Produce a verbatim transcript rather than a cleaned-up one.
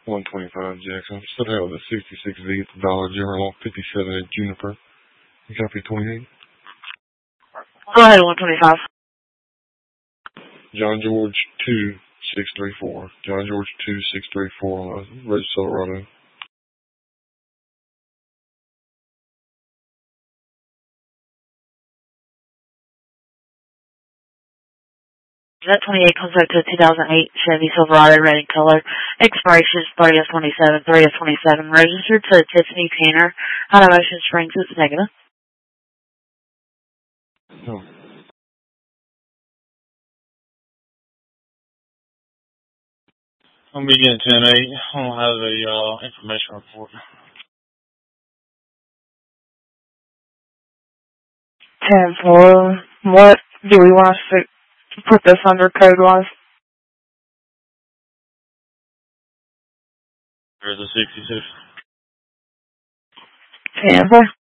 one twenty-five Jackson. Still have the sixty-six V at the Dollar General, fifty-seven at Juniper. You copy twenty-eight? Go ahead, one twenty-five. John George two six three four. John George two six three four, Red Silverado. That twenty-eight comes out to a two thousand eight Chevy Silverado, red in color. Expiration is thirty of twenty-seven, three of twenty-seven. Registered to Tiffany Tanner out of Ocean Springs. It's negative. Oh. I'm beginning ten eight. I don't have the uh, information report. ten four. What do we want to put this under code-wise? There's a sixty-six. ten four.